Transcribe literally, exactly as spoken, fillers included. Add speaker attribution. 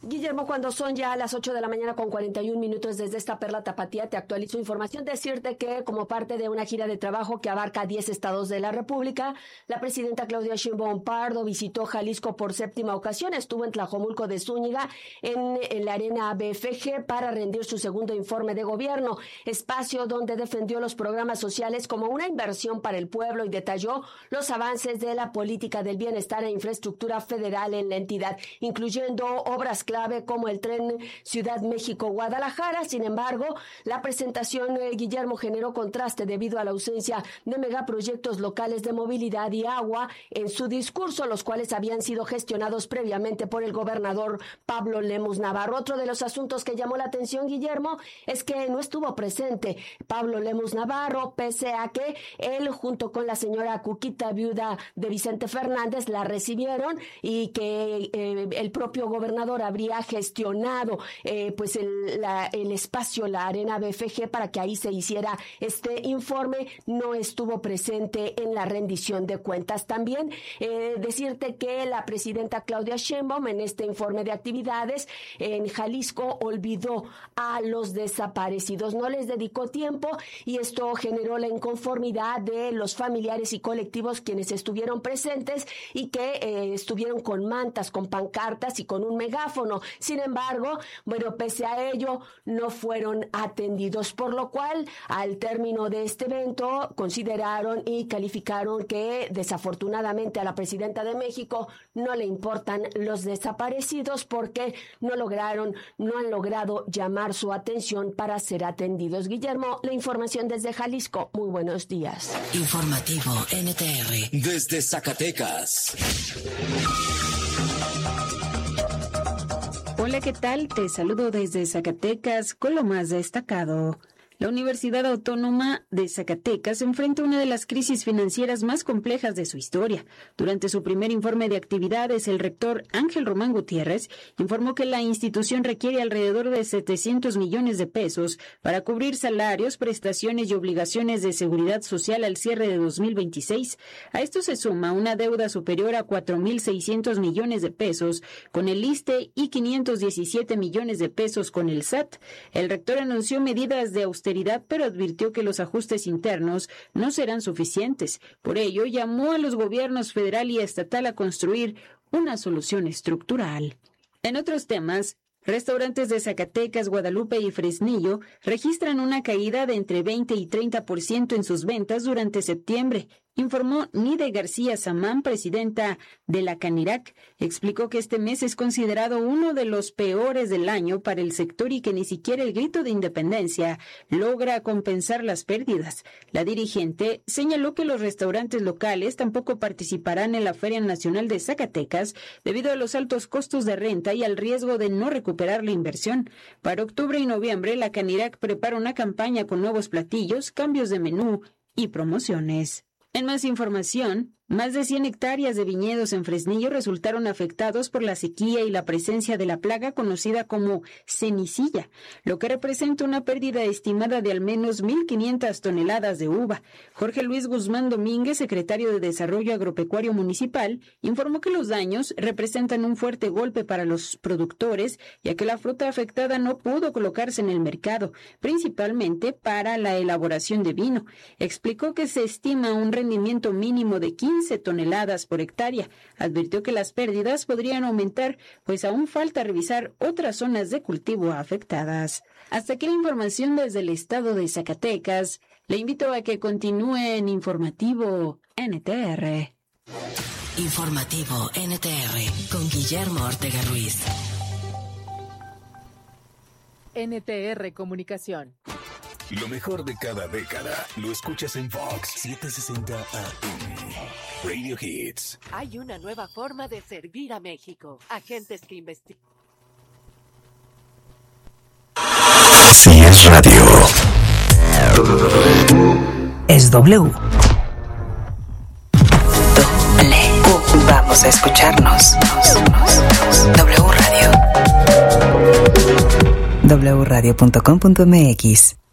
Speaker 1: Guillermo, cuando son ya las ocho de la mañana con cuarenta y un minutos desde esta Perla Tapatía, te actualizo información. Decirte que como parte de una gira de trabajo que abarca diez estados de la República, la presidenta Claudia Sheinbaum Pardo visitó Jalisco por séptima ocasión. Estuvo en Tlajomulco de Zúñiga, en, en la Arena B F G, para rendir su segundo informe de gobierno, espacio donde defendió los programas sociales como una inversión para el pueblo y detalló los avances de la política del bienestar e infraestructura federal en la entidad, incluyendo obras clave como el tren Ciudad México-Guadalajara. Sin embargo, la presentación, eh, Guillermo, generó contraste debido a la ausencia de megaproyectos locales de movilidad y agua en su discurso, los cuales habían sido gestionados previamente por el gobernador Pablo Lemus Navarro. Otro de los asuntos que llamó la atención, Guillermo, es que no estuvo presente Pablo Lemus Navarro, pese a que él, junto con la señora Cuquita, viuda de Vicente Fernández, la recibieron y que eh, el propio gobernador habría gestionado eh, pues el, la, el espacio, la Arena B F G, para que ahí se hiciera este informe. No estuvo presente en la rendición de cuentas. También eh, decirte que la presidenta Claudia Sheinbaum, en este informe de actividades en Jalisco, olvidó a los desaparecidos, no les dedicó tiempo, y esto generó la inconformidad de los familiares y colectivos quienes estuvieron presentes y que eh, estuvieron con mantas, con pancartas y con un megáfono. Sin embargo, bueno, pese a ello, no fueron atendidos, por lo cual, al término de este evento, consideraron y calificaron que desafortunadamente a la presidenta de México no le importan los desaparecidos porque no lograron, no han logrado llamar su atención para ser atendidos. Guillermo, la información desde Jalisco. Muy buenos días.
Speaker 2: Informativo N T R desde Zacatecas.
Speaker 3: Hola, ¿qué tal? Te saludo desde Zacatecas con lo más destacado. La Universidad Autónoma de Zacatecas enfrenta una de las crisis financieras más complejas de su historia. Durante su primer informe de actividades, el rector Ángel Román Gutiérrez informó que la institución requiere alrededor de setecientos millones de pesos para cubrir salarios, prestaciones y obligaciones de seguridad social al cierre de dos mil veintiséis. A esto se suma una deuda superior a cuatro mil seiscientos millones de pesos con el ISSSTE y quinientos diecisiete millones de pesos con el S A T. El rector anunció medidas de austeridad, pero advirtió que los ajustes internos no serán suficientes. Por ello, llamó a los gobiernos federal y estatal a construir una solución estructural. En otros temas, restaurantes de Zacatecas, Guadalupe y Fresnillo registran una caída de entre veinte y treinta por ciento en sus ventas durante septiembre, informó Nide García Samán, presidenta de la Canirac. Explicó que este mes es considerado uno de los peores del año para el sector y que ni siquiera el grito de independencia logra compensar las pérdidas. La dirigente señaló que los restaurantes locales tampoco participarán en la Feria Nacional de Zacatecas debido a los altos costos de renta y al riesgo de no recuperar la inversión. Para octubre y noviembre, la Canirac prepara una campaña con nuevos platillos, cambios de menú y promociones. En más información, más de cien hectáreas de viñedos en Fresnillo resultaron afectados por la sequía y la presencia de la plaga conocida como cenicilla, lo que representa una pérdida estimada de al menos mil quinientas toneladas de uva. Jorge Luis Guzmán Domínguez, secretario de Desarrollo Agropecuario Municipal, informó que los daños representan un fuerte golpe para los productores, ya que la fruta afectada no pudo colocarse en el mercado, principalmente para la elaboración de vino. Explicó que se estima un rendimiento mínimo de quince toneladas por hectárea. Advirtió que las pérdidas podrían aumentar, pues aún falta revisar otras zonas de cultivo afectadas. Hasta aquí la información desde el estado de Zacatecas. Le invito a que continúe en Informativo N T R.
Speaker 2: Informativo N T R con Guillermo Ortega Ruiz.
Speaker 4: N T R Comunicación.
Speaker 5: Lo mejor de cada década lo escuchas en Fox setecientos sesenta A M. Radio Hits.
Speaker 4: Hay una nueva forma de servir a México. Agentes que investigan.
Speaker 5: Si es radio,
Speaker 2: es W. W. Vamos a escucharnos. W Radio. w radio punto com punto m x